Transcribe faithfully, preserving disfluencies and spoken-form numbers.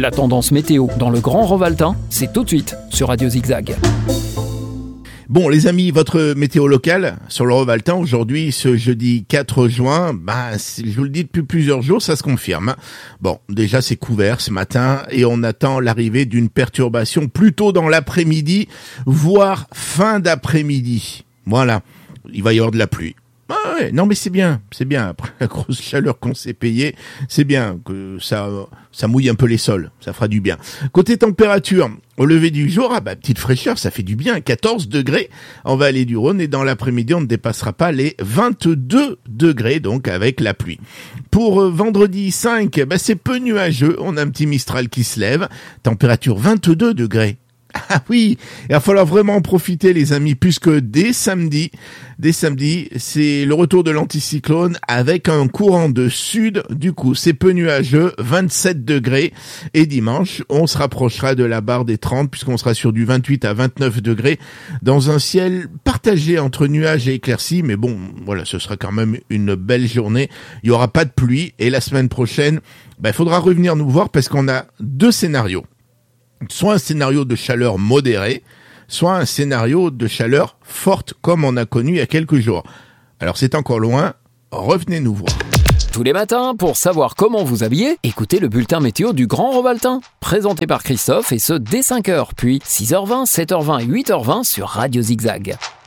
La tendance météo dans le Grand Revaltin, c'est tout de suite sur Radio Zigzag. Bon les amis, votre météo locale sur le Revaltin aujourd'hui, ce jeudi quatre juin, bah, je vous le dis depuis plusieurs jours, ça se confirme. Bon, déjà c'est couvert ce matin et on attend l'arrivée d'une perturbation plutôt dans l'après-midi, voire fin d'après-midi. Voilà, il va y avoir de la pluie. Ah ouais, non mais c'est bien, c'est bien, après la grosse chaleur qu'on s'est payée, c'est bien que ça ça mouille un peu les sols, ça fera du bien. Côté température, au lever du jour, ah bah petite fraîcheur, ça fait du bien, quatorze degrés en vallée du Rhône et dans l'après-midi on ne dépassera pas les vingt-deux degrés donc avec la pluie. Pour vendredi cinq, bah c'est peu nuageux, on a un petit Mistral qui se lève, température vingt-deux degrés. Ah oui, il va falloir vraiment en profiter les amis, puisque dès samedi, dès samedi, c'est le retour de l'anticyclone avec un courant de sud, du coup c'est peu nuageux, vingt-sept degrés, et dimanche on se rapprochera de la barre des trente puisqu'on sera sur du vingt-huit à vingt-neuf degrés dans un ciel partagé entre nuages et éclaircies, mais bon voilà, ce sera quand même une belle journée, il y aura pas de pluie et la semaine prochaine, bah, il faudra revenir nous voir parce qu'on a deux scénarios. Soit un scénario de chaleur modérée, soit un scénario de chaleur forte comme on a connu il y a quelques jours. Alors c'est encore loin, revenez nous voir. Tous les matins, pour savoir comment vous habiller, écoutez le bulletin météo du Grand Revaltin, présenté par Christophe et ce dès cinq heures, puis six heures vingt, sept heures vingt et huit heures vingt sur Radio Zigzag.